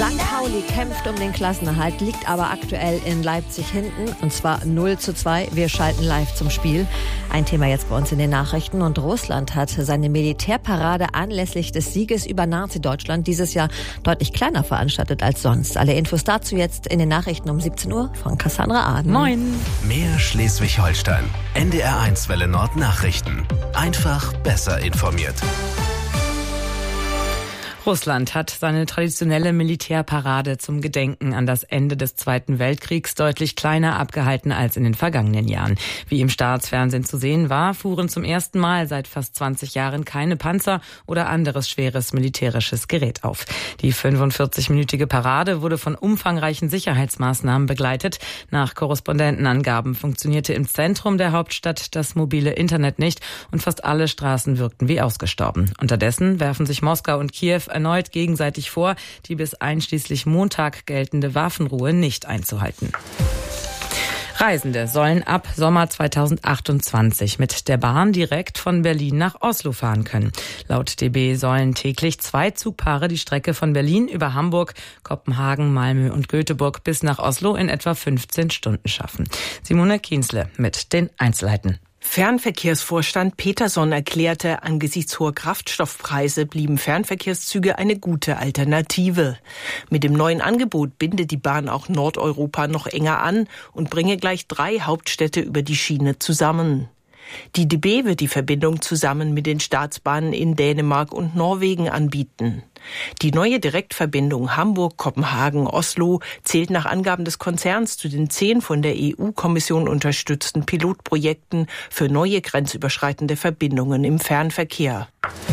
St. Pauli kämpft um den Klassenerhalt, liegt aber aktuell in Leipzig hinten, und zwar 0:2. Wir schalten live zum Spiel. Ein Thema jetzt bei uns in den Nachrichten. Und Russland hat seine Militärparade anlässlich des Sieges über Nazi-Deutschland dieses Jahr deutlich kleiner veranstaltet als sonst. Alle Infos dazu jetzt in den Nachrichten um 17 Uhr von Cassandra Aden. Moin. Mehr Schleswig-Holstein. NDR1 Welle Nord Nachrichten. Einfach besser informiert. Russland hat seine traditionelle Militärparade zum Gedenken an das Ende des Zweiten Weltkriegs deutlich kleiner abgehalten als in den vergangenen Jahren. Wie im Staatsfernsehen zu sehen war, fuhren zum ersten Mal seit fast 20 Jahren keine Panzer oder anderes schweres militärisches Gerät auf. Die 45-minütige Parade wurde von umfangreichen Sicherheitsmaßnahmen begleitet. Nach Korrespondentenangaben funktionierte im Zentrum der Hauptstadt das mobile Internet nicht und fast alle Straßen wirkten wie ausgestorben. Unterdessen werfen sich Moskau und Kiew erneut gegenseitig vor, die bis einschließlich Montag geltende Waffenruhe nicht einzuhalten. Reisende sollen ab Sommer 2028 mit der Bahn direkt von Berlin nach Oslo fahren können. Laut DB sollen täglich 2 Zugpaare die Strecke von Berlin über Hamburg, Kopenhagen, Malmö und Göteborg bis nach Oslo in etwa 15 Stunden schaffen. Simone Kienzle mit den Einzelheiten. Fernverkehrsvorstand Peterson erklärte, angesichts hoher Kraftstoffpreise blieben Fernverkehrszüge eine gute Alternative. Mit dem neuen Angebot bindet die Bahn auch Nordeuropa noch enger an und bringe gleich 3 Hauptstädte über die Schiene zusammen. Die DB wird die Verbindung zusammen mit den Staatsbahnen in Dänemark und Norwegen anbieten. Die neue Direktverbindung Hamburg-Kopenhagen-Oslo zählt nach Angaben des Konzerns zu den 10 von der EU-Kommission unterstützten Pilotprojekten für neue grenzüberschreitende Verbindungen im Fernverkehr.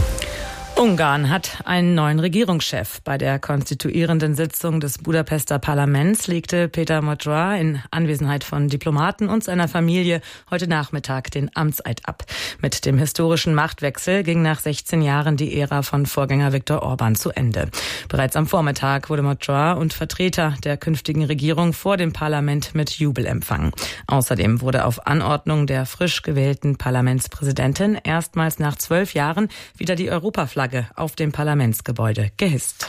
Ungarn hat einen neuen Regierungschef. Bei der konstituierenden Sitzung des Budapester Parlaments legte Péter Magyar in Anwesenheit von Diplomaten und seiner Familie heute Nachmittag den Amtseid ab. Mit dem historischen Machtwechsel ging nach 16 Jahren die Ära von Vorgänger Viktor Orban zu Ende. Bereits am Vormittag wurde Magyar und Vertreter der künftigen Regierung vor dem Parlament mit Jubel empfangen. Außerdem wurde auf Anordnung der frisch gewählten Parlamentspräsidentin erstmals nach 12 Jahren wieder die Europaflagge auf dem Parlamentsgebäude gehisst.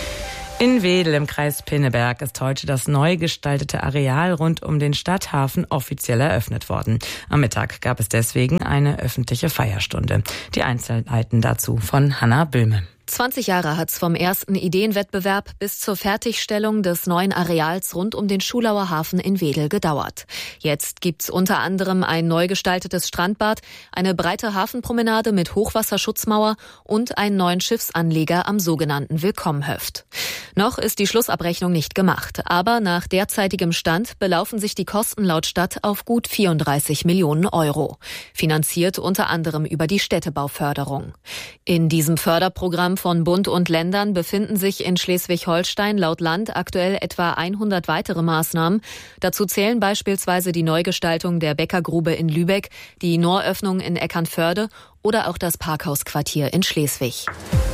In Wedel im Kreis Pinneberg ist heute das neu gestaltete Areal rund um den Stadthafen offiziell eröffnet worden. Am Mittag gab es deswegen eine öffentliche Feierstunde. Die Einzelheiten dazu von Hanna Böhme. 20 Jahre hat's vom ersten Ideenwettbewerb bis zur Fertigstellung des neuen Areals rund um den Schulauer Hafen in Wedel gedauert. Jetzt gibt's unter anderem ein neu gestaltetes Strandbad, eine breite Hafenpromenade mit Hochwasserschutzmauer und einen neuen Schiffsanleger am sogenannten Willkommenhöft. Noch ist die Schlussabrechnung nicht gemacht, aber nach derzeitigem Stand belaufen sich die Kosten laut Stadt auf gut 34 Millionen Euro. Finanziert unter anderem über die Städtebauförderung. In diesem Förderprogramm von Bund und Ländern befinden sich in Schleswig-Holstein laut Land aktuell etwa 100 weitere Maßnahmen. Dazu zählen beispielsweise die Neugestaltung der Bäckergrube in Lübeck, die Nooröffnung in Eckernförde oder auch das Parkhausquartier in Schleswig.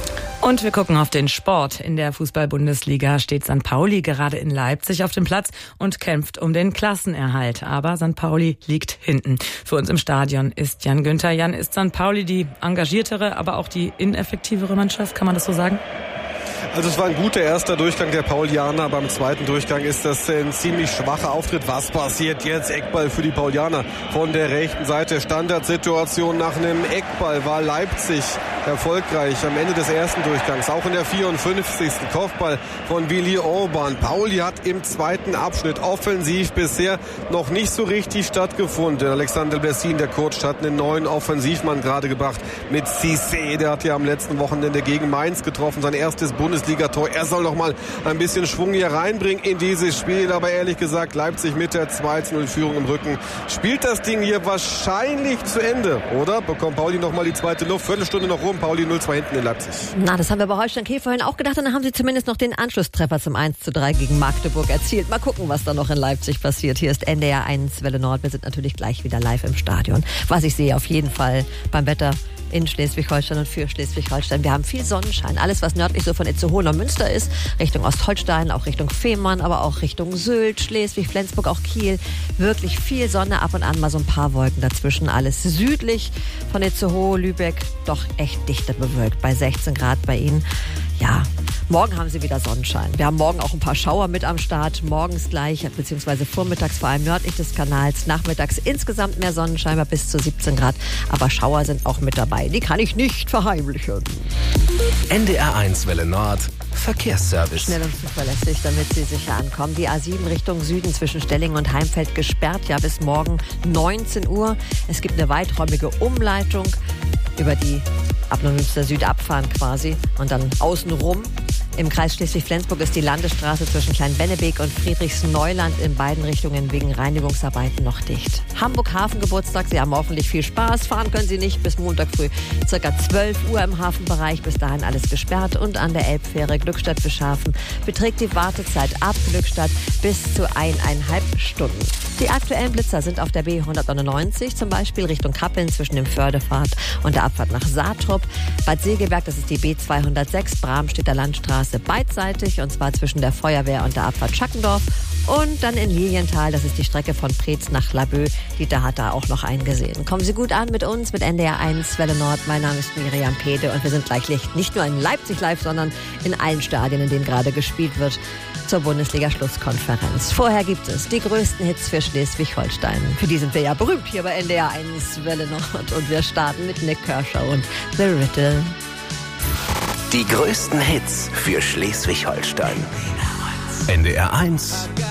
Und wir gucken auf den Sport. In der Fußball-Bundesliga steht St. Pauli gerade in Leipzig auf dem Platz und kämpft um den Klassenerhalt. Aber St. Pauli liegt hinten. Für uns im Stadion ist Jan Günther. Jan, ist St. Pauli die engagiertere, aber auch die ineffektivere Mannschaft? Kann man das so sagen? Also es war ein guter erster Durchgang der Paulianer, beim zweiten Durchgang ist das ein ziemlich schwacher Auftritt. Was passiert jetzt? Eckball für die Paulianer von der rechten Seite. Standardsituation nach einem Eckball war Leipzig erfolgreich am Ende des ersten Durchgangs. Auch in der 54. Kopfball von Willi Orban. Pauli hat im zweiten Abschnitt offensiv bisher noch nicht so richtig stattgefunden. Alexander Blessin, der Coach, hat einen neuen Offensivmann gerade gebracht mit Cissé. Der hat ja am letzten Wochenende gegen Mainz getroffen. Sein erstes Bundesligator. Er soll noch mal ein bisschen Schwung hier reinbringen in dieses Spiel. Aber ehrlich gesagt, Leipzig mit der 2:0-Führung im Rücken spielt das Ding hier wahrscheinlich zu Ende, oder? Bekommt Pauli noch mal die zweite Luft. Viertelstunde noch rum. Pauli 0:2 hinten in Leipzig. Na, das haben wir bei Holstein Kiel vorhin auch gedacht. Und dann haben sie zumindest noch den Anschlusstreffer zum 1:3 gegen Magdeburg erzielt. Mal gucken, was da noch in Leipzig passiert. Hier ist NDR1 Welle Nord. Wir sind natürlich gleich wieder live im Stadion. Was ich sehe auf jeden Fall beim Wetter in Schleswig-Holstein und für Schleswig-Holstein. Wir haben viel Sonnenschein. Alles, was nördlich so von Itzehoe und Münster ist, Richtung Ostholstein, auch Richtung Fehmarn, aber auch Richtung Sylt, Schleswig, Flensburg, auch Kiel. Wirklich viel Sonne, ab und an mal so ein paar Wolken dazwischen. Alles südlich von Itzehoe, Lübeck, doch echt dichter bewölkt. Bei 16 Grad bei Ihnen. Ja, morgen haben sie wieder Sonnenschein. Wir haben morgen auch ein paar Schauer mit am Start. Morgens gleich, beziehungsweise vormittags vor allem nördlich des Kanals. Nachmittags insgesamt mehr Sonnenschein bei bis zu 17 Grad. Aber Schauer sind auch mit dabei. Die kann ich nicht verheimlichen. NDR1 Welle Nord. Verkehrsservice. Schnell und zuverlässig, damit Sie sicher ankommen. Die A7 Richtung Süden zwischen Stellingen und Heimfeld gesperrt. Ja, bis morgen 19 Uhr. Es gibt eine weiträumige Umleitung, über die ab Neumünster Süd abfahren quasi und dann außenrum. Im Kreis Schleswig-Flensburg ist die Landesstraße zwischen Klein-Bennebeek und Friedrichsneuland in beiden Richtungen wegen Reinigungsarbeiten noch dicht. Hamburg-Hafengeburtstag, Sie haben hoffentlich viel Spaß. Fahren können Sie nicht bis Montag früh ca. 12 Uhr im Hafenbereich. Bis dahin alles gesperrt. Und an der Elbfähre Glückstadt-Bischhafen beträgt die Wartezeit ab Glückstadt bis zu 1,5 Stunden. Die aktuellen Blitzer sind auf der B199, zum Beispiel Richtung Kappeln zwischen dem Fördefahrt und der Abfahrt nach Saatrup. Bad Segeberg, das ist die B206, Bramstedter Landstraße beidseitig, und zwar zwischen der Feuerwehr und der Abfahrt Schackendorf. Und dann in Lilienthal, das ist die Strecke von Preetz nach Laboe. Dieter hat da auch noch eingesehen. Kommen Sie gut an mit uns, mit NDR1 Welle Nord. Mein Name ist Miriam Pede und wir sind gleich nicht nur in Leipzig live, sondern in allen Stadien, in denen gerade gespielt wird, zur Bundesliga-Schlusskonferenz. Vorher gibt es die größten Hits für Schleswig-Holstein. Für die sind wir ja berühmt hier bei NDR1 Welle Nord. Und wir starten mit Nick Kershaw und The Riddle. Die größten Hits für Schleswig-Holstein. NDR1